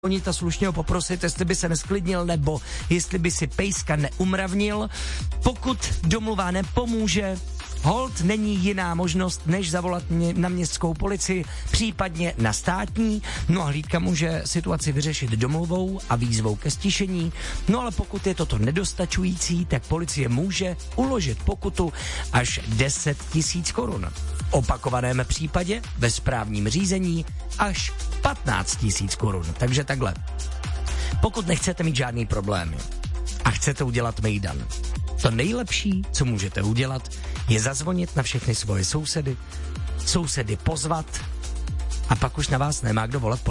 ta slušně ho poprosit, jestli by se nesklidnil, nebo jestli by si pejska neumravnil. Pokud domluva nepomůže, holt není jiná možnost, než zavolat na městskou policii, případně na státní. No a hlídka může situaci vyřešit domluvou a výzvou ke stišení. No ale pokud je toto nedostačující, tak policie může uložit pokutu až 10 000 korun. V opakovaném případě ve správním řízení až 15 000 korun. Takže takhle. Pokud nechcete mít žádný problémy a chcete udělat mejdan, to nejlepší, co můžete udělat, je zazvonit na všechny svoje sousedy pozvat a pak už na vás nemá kdo volat